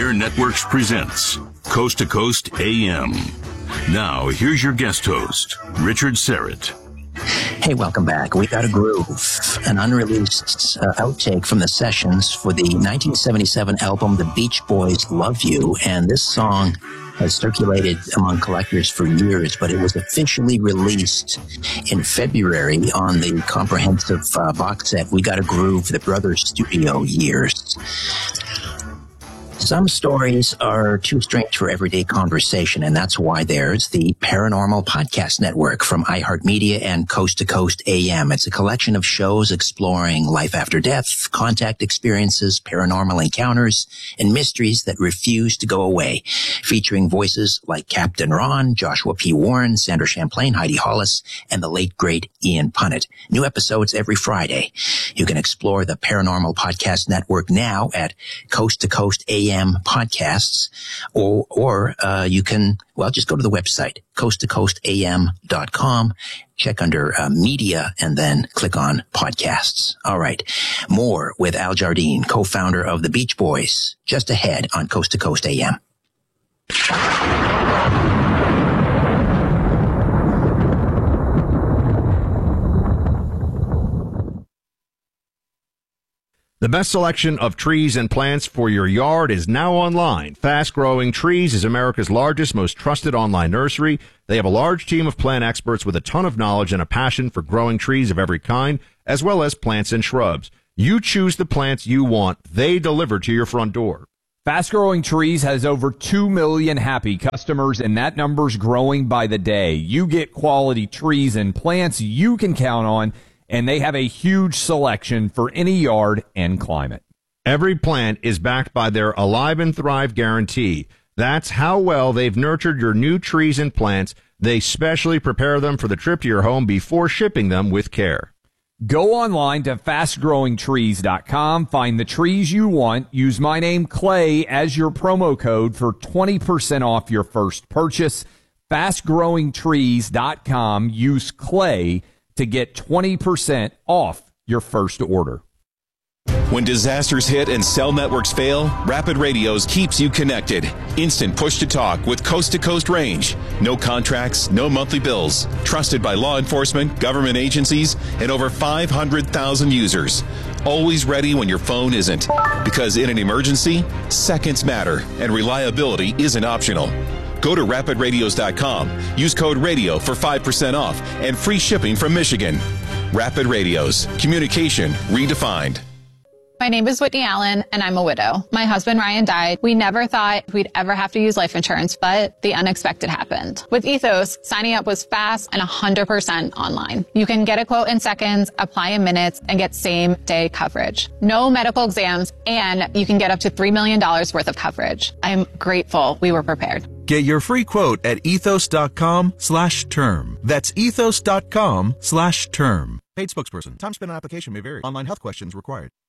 Pioneer Networks presents Coast to Coast AM. Now, here's your guest host, Richard Serrett. Hey, welcome back. We got a groove, an unreleased outtake from the sessions for the 1977 album The Beach Boys' Love You, and this song has circulated among collectors for years, but it was officially released in February on the comprehensive box set We Got a Groove, the Brothers Studio Years. Some stories are too strange for everyday conversation, and that's why there's the Paranormal Podcast Network from iHeartMedia and Coast to Coast AM. It's a collection of shows exploring life after death, contact experiences, paranormal encounters, and mysteries that refuse to go away, featuring voices like Captain Ron, Joshua P. Warren, Sandra Champlain, Heidi Hollis, and the late, great Ian Punnett. New episodes every Friday. You can explore the Paranormal Podcast Network now at Coast to Coast AM podcasts, or you can, just go to the website, coasttocoastam.com, check under media, and then click on podcasts. All right. More with Al Jardine, co-founder of the Beach Boys, just ahead on Coast to Coast AM. The best selection of trees and plants for your yard is now online. Fast Growing Trees is America's largest, most trusted online nursery. They have a large team of plant experts with a ton of knowledge and a passion for growing trees of every kind, as well as plants and shrubs. You choose the plants you want. They deliver to your front door. Fast Growing Trees has over 2 million happy customers, and that number's growing by the day. You get quality trees and plants you can count on, and they have a huge selection for any yard and climate. Every plant is backed by their Alive and Thrive guarantee. That's how well they've nurtured your new trees and plants. They specially prepare them for the trip to your home before shipping them with care. Go online to fastgrowingtrees.com, find the trees you want, use my name Clay as your promo code for 20% off your first purchase. Fastgrowingtrees.com, use Clay to get 20% off your first order. When disasters hit and cell networks fail, Rapid Radios keeps you connected. Instant push-to-talk with coast-to-coast range. No contracts, no monthly bills. Trusted by law enforcement, government agencies, and over 500,000 users. Always ready when your phone isn't. Because in an emergency, seconds matter, and reliability isn't optional. Go to rapidradios.com. Use code RADIO for 5% off and free shipping from Michigan. Rapid Radios. Communication redefined. My name is Whitney Allen, and I'm a widow. My husband, Ryan, died. We never thought we'd ever have to use life insurance, but the unexpected happened. With Ethos, signing up was fast and 100% online. You can get a quote in seconds, apply in minutes, and get same-day coverage. No medical exams, and you can get up to $3 million worth of coverage. I'm grateful we were prepared. Get your free quote at ethos.com/term. That's ethos.com/term. Paid spokesperson. Time spent on application may vary. Online health questions required.